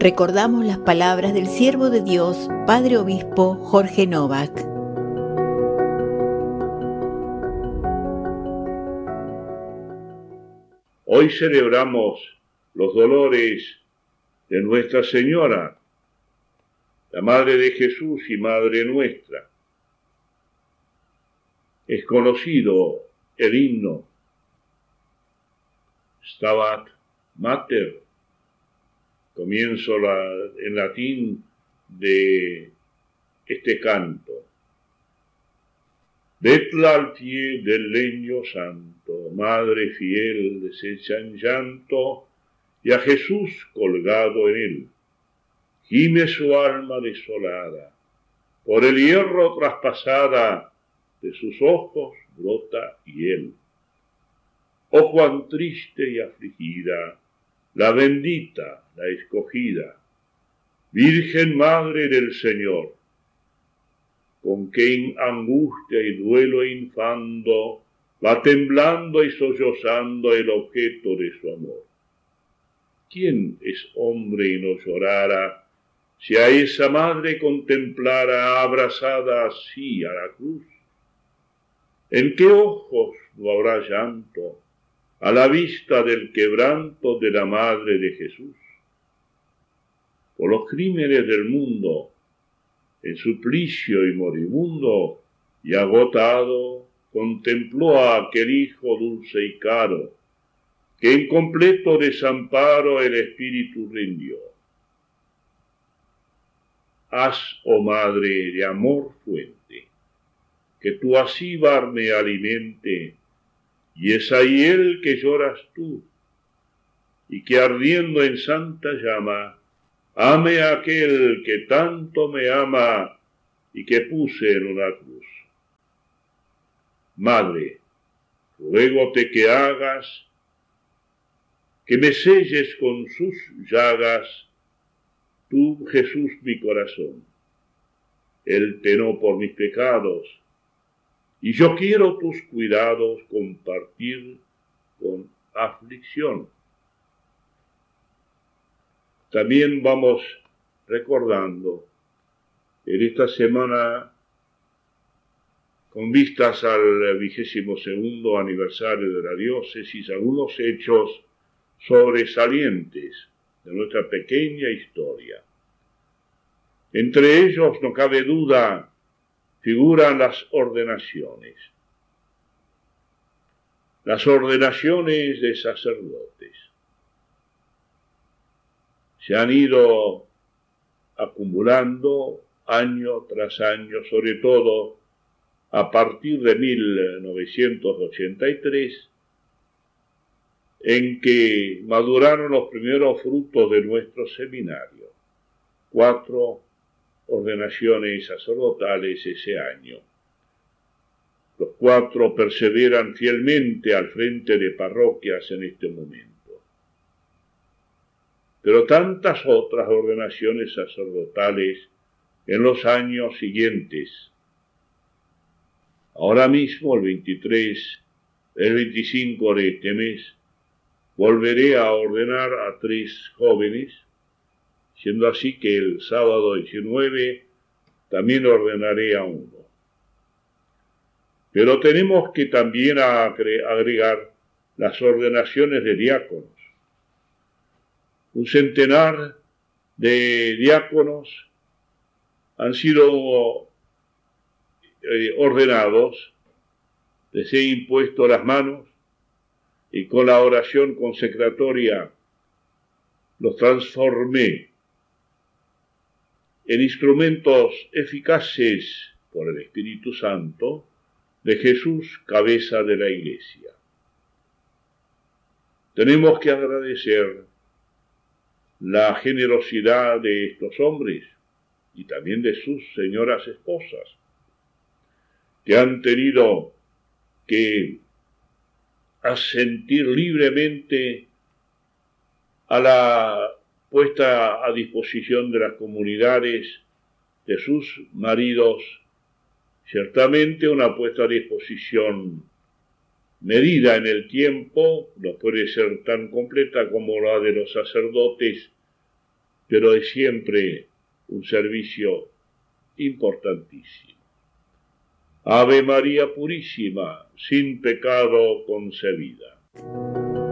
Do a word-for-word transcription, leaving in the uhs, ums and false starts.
Recordamos las palabras del siervo de Dios, Padre Obispo Jorge Novak. Hoy celebramos los dolores de Nuestra Señora, la Madre de Jesús y Madre nuestra. Es conocido el himno Stabat Mater, comienzo la, en latín de este canto. Vedla al pie del leño santo, madre fiel deshecha en llanto, y a Jesús colgado en él. Gime su alma desolada, por el hierro traspasada, de sus ojos brota hiel. Oh cuán triste y afligida, la bendita, la escogida, Virgen Madre del Señor, con que angustia y duelo infando, va temblando y sollozando el objeto de su amor. ¿Quién es hombre y no llorara, si a esa madre contemplara abrazada así a la cruz? ¿En qué ojos no habrá llanto a la vista del quebranto de la Madre de Jesús? Por los crímenes del mundo, en suplicio y moribundo, y agotado, contempló a aquel Hijo dulce y caro, que en completo desamparo el espíritu rindió. Haz, oh Madre de amor fuente, que tu acíbar me alimente, y es ahí el que lloras tú, y que ardiendo en santa llama, ame a aquel que tanto me ama y que puse en una cruz. Madre, ruégote que hagas, que me selles con sus llagas, tú, Jesús, mi corazón. Él penó por mis pecados, y yo quiero tus cuidados compartir con aflicción. También vamos recordando en esta semana, con vistas al vigésimo segundo aniversario de la diócesis, algunos hechos sobresalientes de nuestra pequeña historia. Entre ellos, no cabe duda, figuran las ordenaciones. Las ordenaciones de sacerdotes. Se han ido acumulando año tras año, sobre todo a partir de mil novecientos ochenta y tres, en que maduraron los primeros frutos de nuestro seminario. Cuatro ordenaciones sacerdotales ese año. Los cuatro perseveran fielmente al frente de parroquias en este momento. Pero tantas otras ordenaciones sacerdotales en los años siguientes. Ahora mismo, el veintitrés, el veinticinco de este mes, volveré a ordenar a tres jóvenes, siendo así que el sábado diecinueve también ordenaré a uno. Pero tenemos que también agregar las ordenaciones de diáconos. Un centenar de diáconos han sido eh, ordenados, les he impuesto las manos y con la oración consecratoria los transformé en instrumentos eficaces por el Espíritu Santo de Jesús, cabeza de la Iglesia. Tenemos que agradecer la generosidad de estos hombres y también de sus señoras esposas, que han tenido que asentir libremente a la puesta a disposición de las comunidades de sus maridos, ciertamente una puesta a disposición medida en el tiempo, no puede ser tan completa como la de los sacerdotes pero es siempre un servicio importantísimo. Ave María Purísima, sin pecado concebida.